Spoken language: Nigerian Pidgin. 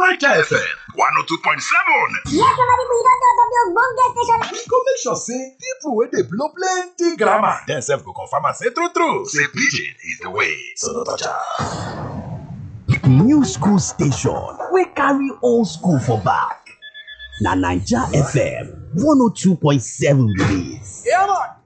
Naija FM 102.7. Yes, somebody we don talk of the ogbonge station. We go make sure say people wey dey blow plenty grammar dem sef go confirm am say true say pidgin is the way, so no touch am. New school station wey carry old school for back na Naija FM 102.7 be dis. Yeah, man.